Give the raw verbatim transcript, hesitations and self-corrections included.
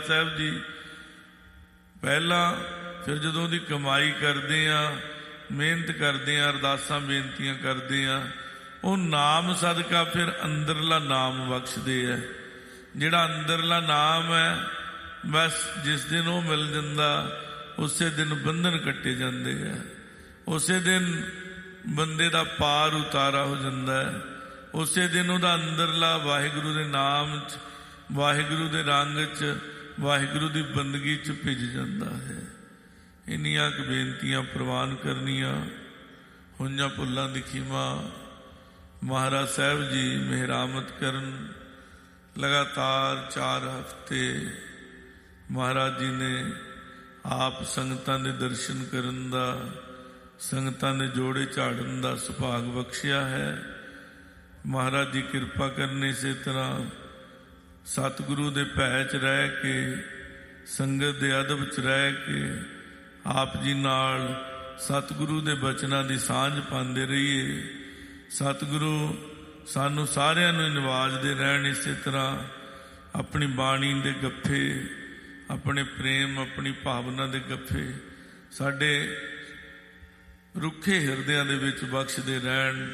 ਸਾਹਿਬ जी ਪਹਿਲਾਂ ਫਿਰ ਜਦੋਂ ਉਹਦੀ ਕਮਾਈ ਕਰਦੇ ਆ, ਮਿਹਨਤ ਕਰਦੇ ਆ, ਅਰਦਾਸਾਂ ਬੇਨਤੀਆਂ ਕਰਦੇ ਆ, ਉਹ ਨਾਮ ਸਦਕਾ ਫਿਰ ਅੰਦਰਲਾ ਨਾਮ ਬਖਸ਼ਦੇ ਆ। ਜਿਹੜਾ ਅੰਦਰਲਾ ਨਾਮ ਹੈ ਬਸ ਜਿਸ ਦਿਨ ਉਹ ਮਿਲ ਜਾਂਦਾ ਉਸੇ ਦਿਨ ਬੰਧਨ ਕੱਟੇ ਜਾਂਦੇ ਆ, ਉਸੇ ਦਿਨ ਬੰਦੇ ਦਾ ਪਾਰ ਉਤਾਰਾ ਹੋ ਜਾਂਦਾ ਹੈ, ਉਸੇ ਦਿਨ ਉਹਦਾ ਅੰਦਰਲਾ ਵਾਹਿਗੁਰੂ ਦੇ ਨਾਮ 'ਚ, ਵਾਹਿਗੁਰੂ ਦੇ ਰੰਗ 'ਚ, ਵਾਹਿਗੁਰੂ ਦੀ ਬੰਦਗੀ 'ਚ ਭਿੱਜ ਜਾਂਦਾ ਹੈ। ਇੰਨੀਆਂ ਕੁ ਬੇਨਤੀਆਂ ਪ੍ਰਵਾਨ ਕਰਨੀਆਂ। ਹੋਈਆਂ ਭੁੱਲਾਂ ਦੀ ਖਿਮਾ। ਮਹਾਰਾਜ ਸਾਹਿਬ ਜੀ ਮਿਹਰਾਮਤ ਕਰਨ। ਲਗਾਤਾਰ ਚਾਰ ਹਫ਼ਤੇ ਮਹਾਰਾਜ ਜੀ ਨੇ ਆਪ ਸੰਗਤਾਂ ਦੇ ਦਰਸ਼ਨ ਕਰਨ ਦਾ, ਸੰਗਤਾਂ ਦੇ ਜੋੜੇ ਝਾੜਨ ਦਾ ਸੁਭਾਗ ਬਖਸ਼ਿਆ ਹੈ। ਮਹਾਰਾਜ ਜੀ ਕਿਰਪਾ ਕਰਨ ਇਸੇ ਤਰ੍ਹਾਂ ਸਤਿਗੁਰੂ ਦੇ ਭੈ 'ਚ ਰਹਿ ਕੇ, ਸੰਗਤ ਦੇ ਅਦਬ 'ਚ ਰਹਿ ਕੇ, ਆਪ ਜੀ ਨਾਲ ਸਤਿਗੁਰੂ ਦੇ ਬਚਨਾਂ ਦੀ ਸਾਂਝ ਪਾਉਂਦੇ ਰਹੀਏ। ਸਤਿਗੁਰੂ ਸਾਨੂੰ ਸਾਰਿਆਂ ਨੂੰ ਨਿਵਾਜਦੇ ਰਹਿਣ। ਇਸੇ ਤਰ੍ਹਾਂ ਆਪਣੀ ਬਾਣੀ ਦੇ ਗੱਫੇ, ਆਪਣੇ ਪ੍ਰੇਮ, ਆਪਣੀ ਭਾਵਨਾ ਦੇ ਗੱਫੇ ਸਾਡੇ ਰੁੱਖੇ ਹਿਰਦਿਆਂ ਦੇ ਵਿੱਚ ਬਖਸ਼ਦੇ ਰਹਿਣ।